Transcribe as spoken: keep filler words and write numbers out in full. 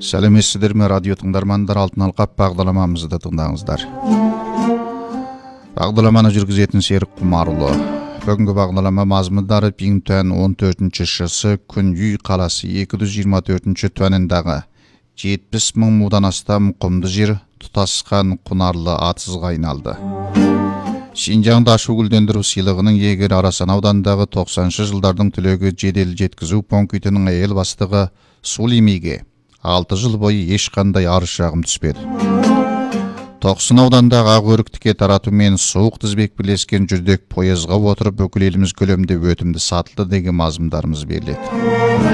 Сәлеметсіздер ме, радио тыңдармандар, алтын алқап бағдарламамызды тыңдаңыздар. Бағдарламаны жүргізетін Серік Құмарұлы. Бүгінгі бағдарлама мазмұндары Бингтон он төртінші шысы күн үй қаласы екі жүз жиырма төртінші төмендағы жетпіс мың мудан астам құмды жер тұтасқан құнарлы атсызға айналды. Шинжаңда ашу гүлдендіру сыйлығының иегері Арасан ауданындағы тоқсаныншы жылдардың түлегі жедел жеткізу пунктінің әйел бастығы Сулеймиге алты жыл бойы ешқандай арыз шағым түспеді. Тоқсын аудандағы Ақөріктіке тарату мен суық тізбек бірлескен жүрдек пойызға отырып бүкіл еліміз көлемінде өтімді сатылды деген мазмұндарымыз беріледі.